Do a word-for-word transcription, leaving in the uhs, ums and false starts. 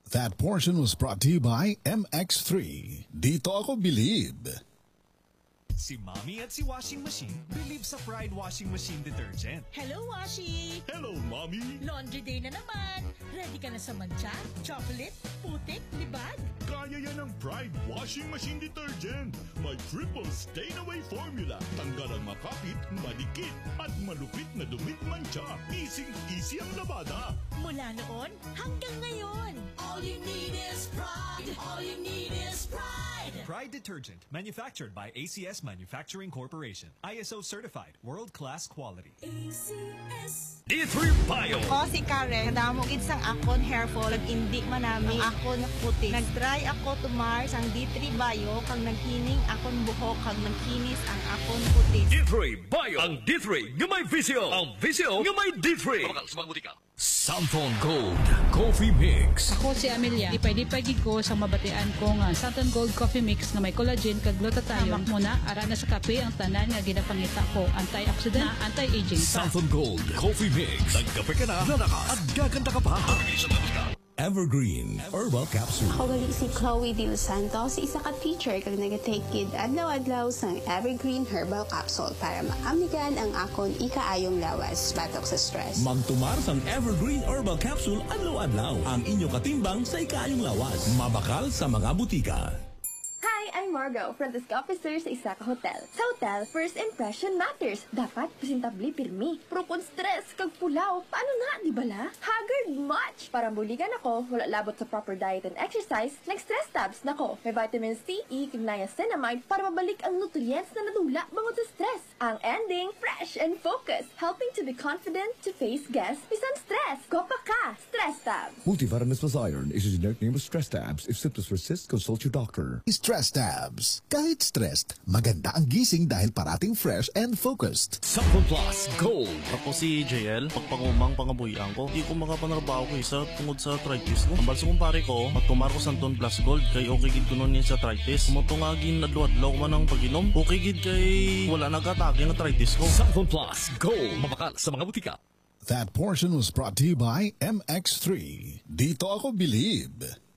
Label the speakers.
Speaker 1: That portion was brought to you by M X three. Dito ako believe.
Speaker 2: Si Mommy at si Washing Machine believe sa Pride Washing Machine Detergent.
Speaker 3: Hello, Washi!
Speaker 2: Hello, Mommy!
Speaker 3: Laundry day na naman. Ready ka na sa mancha, chocolate, putik, libag?
Speaker 4: Kaya yan ang Pride Washing Machine Detergent. May triple stain-away formula. Tanggal ang makapit, madikit, at malupit na dumit mancha. Easy-easy ang labada.
Speaker 3: Mula noon hanggang ngayon. All you need is pride. All you need is pride.
Speaker 2: Pride Detergent, manufactured by A C S Manufacturing Corporation. I S O certified, world-class quality.
Speaker 3: A C S.
Speaker 5: D three Bio.
Speaker 6: Ako si Karen, kadamog isang akon hair fall, nag-indi manami akon puti. Nag-try ako tumar sang D three Bio, kang naghining akon buhok, kang nagkinis ang akon puti.
Speaker 5: D three Bio. Ang D three nga may visyo. Ang visyo nga may D three. Samphon Gold Coffee Mix.
Speaker 7: Ako si Amelia. Lipay-lipay gid ko sa mabatian ko nga Samphon Gold Coffee Mix nga may collagen kag glutathione. Muna ara na sa kape ang tanan nga ginapangita ko, antioxidant, anti-aging.
Speaker 5: Samphon Gold Coffee Mix. Nagkape ka na, nalakas at gaganda ka pa. Evergreen Herbal Capsule.
Speaker 8: Ako gali si Chloe De Los Santos, isa ka teacher kag nag-take kid adlaw-adlaw sang Evergreen Herbal Capsule para maamigan ang akon ikaayong lawas batok sa stress.
Speaker 9: Magtumar sang Evergreen Herbal Capsule adlaw-adlaw ang inyo katimbang sa ikaayong lawas. Mabakal sa mga butika.
Speaker 10: Hi, I'm Margo, front desk officer sa isa ka hotel. Sa hotel, first impression matters. Dapat presentably pirmi. Pero kung stress kag pulaw, paano na, di bala? Haggard much! Para buligan ako, wala labot sa proper diet and exercise, nag-stress tabs nako. May vitamin C, E, kag niacinamide para mabalik ang nutrients na nadula bangod sa stress. Ang ending, fresh and focused, helping to be confident to face guests bisan stress. Gopa ka! Stress tabs!
Speaker 11: Multivitamins plus iron is a generic name of stress tabs. If symptoms persist, consult your doctor.
Speaker 1: Stress tabs. Kahit stressed, maganda ang gising dahil parating fresh and focused.
Speaker 5: Samphon Plus Gold.
Speaker 12: Ako si J L, pagpangumang pangabuhian ko. Di ko makapanarbaho ko isa tungod sa arthritis ko. Ang balsa kumpare ko, magtumar ko Samphon Plus Gold kay okay gid kuno niya sa arthritis. Mutungagin adlaw-adlaw man ang pag-inom. Okay gid kay wala nag-atake ang arthritis ko.
Speaker 5: Samphon Plus Gold. Mabakal sa mga butika.
Speaker 1: That portion was brought to you by M X three. Dito ako believe.